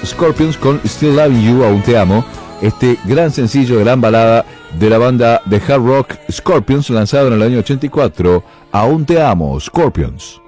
Scorpions con Still Loving You, Aún Te Amo, este gran sencillo, gran balada de la banda de hard rock Scorpions, lanzado en el año 84, Aún Te Amo, Scorpions.